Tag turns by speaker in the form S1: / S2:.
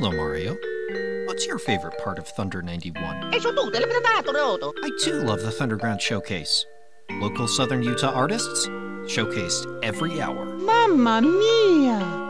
S1: Hello, Mario. What's your favorite part of Thunder 91?
S2: E su tutte le prenotato, Roto.
S1: I too love the Thunderground Showcase. Local Southern Utah artists showcased every hour.
S3: Mamma mia!